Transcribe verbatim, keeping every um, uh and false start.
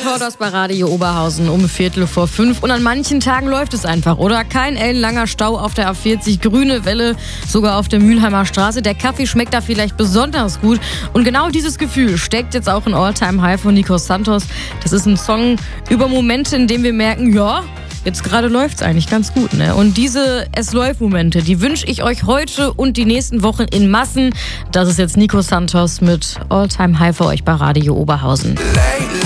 Recorders bei Radio Oberhausen um Viertel vor fünf. Und an manchen Tagen läuft es einfach, oder? Kein ellenlanger Stau auf der A vierzig, grüne Welle sogar auf der Mülheimer Straße. Der Kaffee schmeckt da vielleicht besonders gut. Und genau dieses Gefühl steckt jetzt auch in All-Time High von Nico Santos. Das ist ein Song über Momente, in denen wir merken, ja, jetzt gerade läuft's eigentlich ganz gut, ne? Und diese Es-läuft-Momente, die wünsche ich euch heute und die nächsten Wochen in Massen. Das ist jetzt Nico Santos mit All-Time High für euch bei Radio Oberhausen.